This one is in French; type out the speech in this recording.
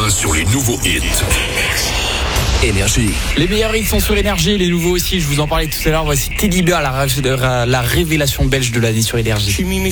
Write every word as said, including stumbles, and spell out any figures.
main sur les nouveaux hits. Énergie. Les meilleurs hits sont sur Énergie, les nouveaux aussi, je vous en parlais tout à l'heure. Voici Teddy Bear, la, la révélation belge de l'année sur Énergie.